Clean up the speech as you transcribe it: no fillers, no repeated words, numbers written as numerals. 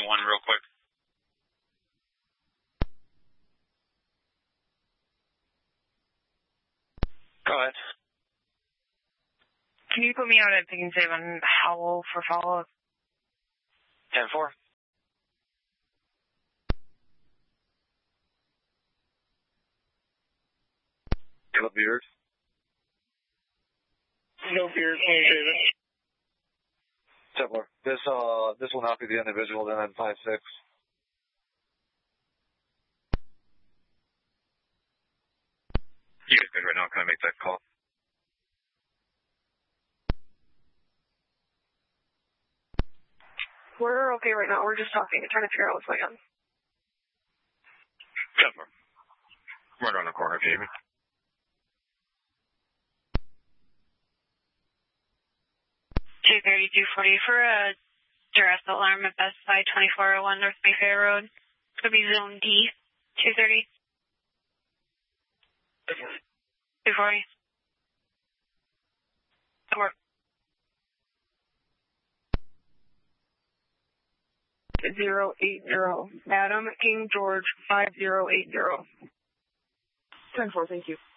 1 real quick. Go ahead. Can you put me out at Picking 7 Howell for follow-up? 10-4. Caleb Beard. No Beard, 27. Templar. This will not be the individual, then at 5-6. You guys good right now? Can I make that call? We're okay right now. We're just talking and trying to figure out what's going on. Templar. Right around the corner, if you hear me. $230-240 for a duress alarm at Best Buy 2401 North Mayfair Road. Could be Zone D, 230. 240. Work. 080. Adam King George 5080. 10-4, thank you.